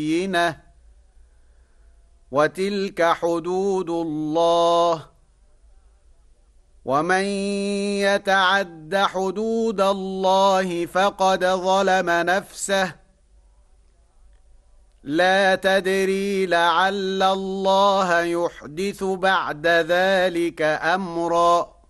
بينة وتلك حدود الله ومن يتعد حدود الله فقد ظلم نفسه لا تدري لعل الله يحدث بعد ذلك أمرا